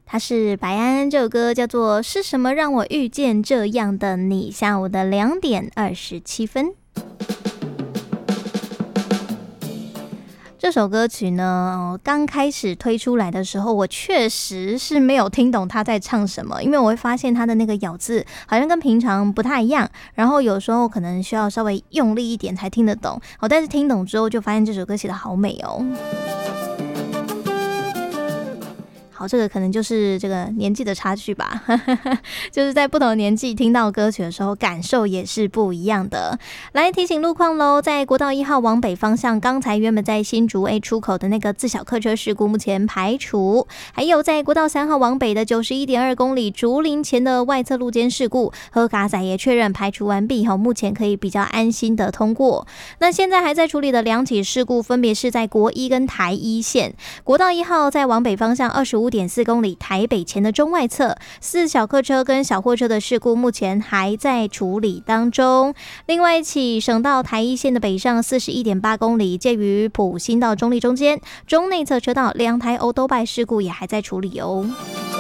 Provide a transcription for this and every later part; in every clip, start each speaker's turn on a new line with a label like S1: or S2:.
S1: 它是白安，这首歌叫做《是什么让我遇见这样的你》。下午的2点27分。这首歌曲呢，刚开始推出来的时候，我确实是没有听懂他在唱什么，因为我会发现他的那个咬字好像跟平常不太一样，然后有时候可能需要稍微用力一点才听得懂。但是听懂之后就发现这首歌写得好美哦。好，这个可能就是这个年纪的差距吧就是在不同的年纪听到歌曲的时候，感受也是不一样的。来提醒路况咯，在国道1号往北方向，刚才原本在新竹 A 出口的那个自小客车事故目前排除，还有在国道3号往北的 91.2 公里竹林前的外侧路肩事故，和嘎仔也确认排除完毕，目前可以比较安心的通过。那现在还在处理的2起事故，分别是在国一跟台一线。国道1号在往北方向25.4 公里台北前的中外侧，4小客车跟小货车的事故目前还在处理当中。另外一起省道台一线的北上 41.8 公里，介于埔心到中立中间中内侧车道2台欧都拜事故也还在处理哦。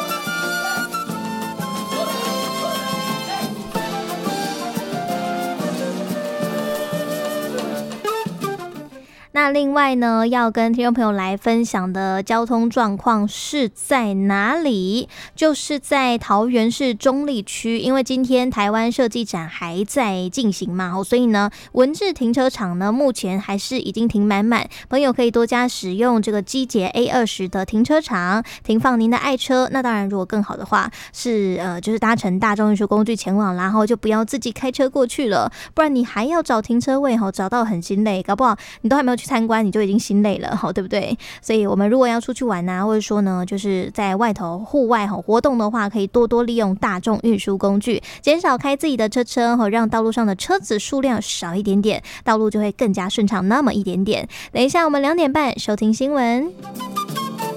S1: 那另外呢，要跟听众朋友来分享的交通状况是在哪里？就是在桃园市中立区，因为今天台湾设计展还在进行嘛，所以呢，文治停车场呢目前还是已经停满，朋友可以多加使用这个机捷 A20的停车场停放您的爱车。那当然，如果更好的话是就是搭乘大众运输工具前往，然后就不要自己开车过去了，不然你还要找停车位，找到很心累，搞不好你都还没有去参观你就已经心累了，对不对？所以我们如果要出去玩啊，或者说呢就是在外头户外活动的话，可以多多利用大众运输工具，减少开自己的车，让道路上的车子数量少一点点，道路就会更加顺畅那么一点点。等一下我们2点半收听新闻。